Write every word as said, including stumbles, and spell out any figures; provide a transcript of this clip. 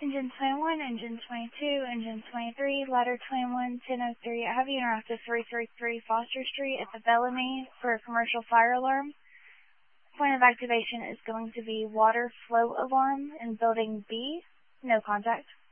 Engine twenty-one, Engine twenty-two, Engine twenty-three, Ladder twenty-one, ten oh three, Heavy Interactive three thirty-three Foster Street at the Bellamy for a commercial fire alarm. Point of activation is going to be water flow alarm in Building B. No contact.